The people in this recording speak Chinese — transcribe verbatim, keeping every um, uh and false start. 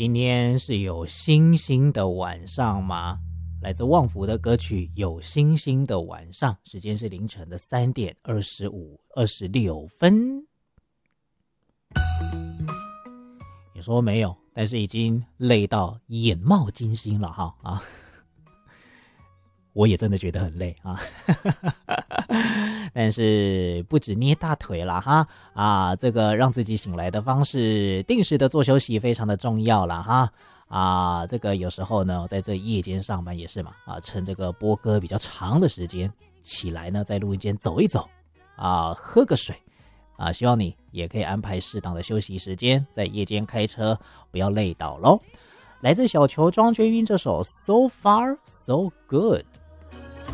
今天是有星星的晚上吗？来自旺福的歌曲《有星星的晚上》，时间是凌晨的三点二十五二十六分。你说没有，但是已经累到眼冒金星了哈啊！我也真的觉得很累啊，但是不止捏大腿啦哈啊，这个让自己醒来的方式，定时的做休息非常的重要啦哈啊，这个有时候呢，在这夜间上班也是嘛啊，趁这个播歌比较长的时间起来呢，在录音间走一走啊，喝个水啊，希望你也可以安排适当的休息时间，在夜间开车不要累倒咯。来自小球庄娟云这首 So Far So Good。